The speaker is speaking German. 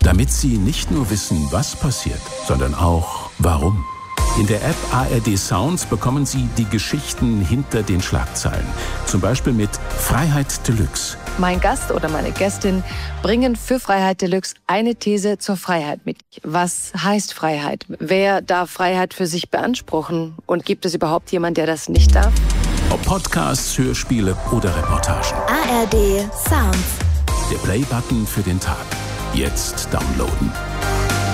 damit Sie nicht nur wissen, was passiert, sondern auch warum. In der App ARD Sounds bekommen Sie die Geschichten hinter den Schlagzeilen. Zum Beispiel mit Freiheit Deluxe. Mein Gast oder meine Gästin bringen für Freiheit Deluxe eine These zur Freiheit mit. Was heißt Freiheit? Wer darf Freiheit für sich beanspruchen? Und gibt es überhaupt jemanden, der das nicht darf? Ob Podcasts, Hörspiele oder Reportagen. ARD Sounds. Der Play-Button für den Tag. Jetzt downloaden.